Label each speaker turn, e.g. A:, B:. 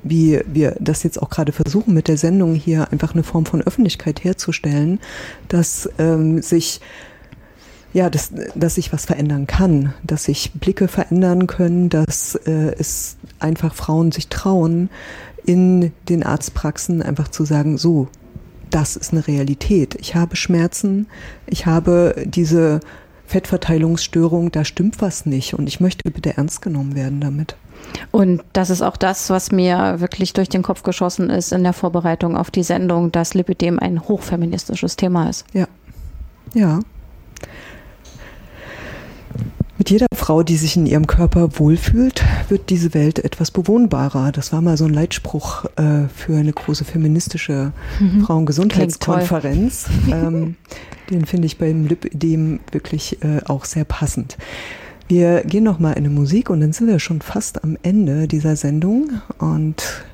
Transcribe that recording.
A: wie wir das jetzt auch gerade versuchen mit der Sendung hier, einfach eine Form von Öffentlichkeit herzustellen, dass sich was verändern kann, dass sich Blicke verändern können, dass es einfach Frauen sich trauen, in den Arztpraxen einfach zu sagen, so, das ist eine Realität. Ich habe Schmerzen, ich habe diese Fettverteilungsstörung, da stimmt was nicht und ich möchte bitte ernst genommen werden damit.
B: Und das ist auch das, was mir wirklich durch den Kopf geschossen ist in der Vorbereitung auf die Sendung, dass Lipödem ein hochfeministisches Thema ist.
A: Ja, ja. Mit jeder Frau, die sich in ihrem Körper wohlfühlt, wird diese Welt etwas bewohnbarer. Das war mal so ein Leitspruch für eine große feministische Frauengesundheitskonferenz. Den finde ich beim Lipödem wirklich auch sehr passend. Wir gehen noch mal in eine Musik und dann sind wir schon fast am Ende dieser Sendung und